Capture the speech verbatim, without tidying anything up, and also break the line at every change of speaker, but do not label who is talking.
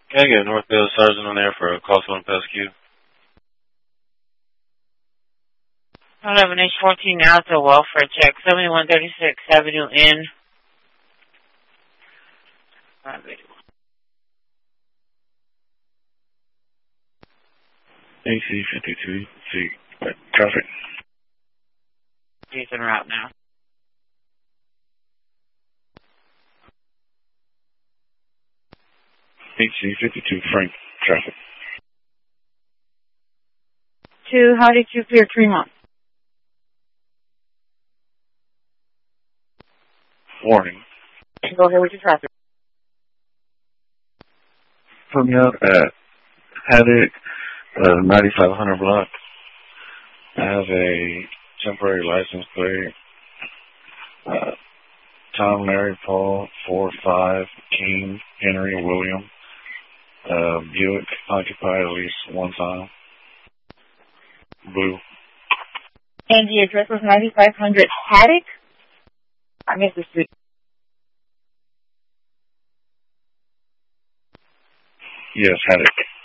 Can I get Northfield Sergeant on there for a call to Pesque?
eleven H fourteen now to a welfare check. seventy-one thirty-six Avenue N.
A C fifty-two, see, traffic.
He's en route now.
H C fifty-two, Frank, traffic.
Two, how did you clear Tremont?
Warning.
Go ahead with your traffic.
Put me out at Haddock, uh, ninety-five hundred block. I have a temporary license plate. Uh, Tom, Mary, Paul, four five, King, Henry, William. Uh, Buick, occupied at least one time. Blue.
And the address was ninety-five hundred Haddock? I missed the street.
Yes, Haddock.